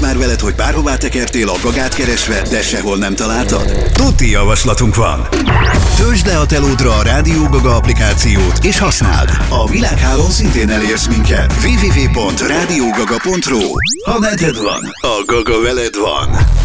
már veled, hogy bárhová tekertél a Gagát keresve, de sehol nem találtad? Tuti javaslatunk van! Töltsd le a telódra a Rádió Gaga applikációt és használd! A világhálón szintén elérsz minket. www.radiogaga.ru. Ha neted van, a Gaga veled van.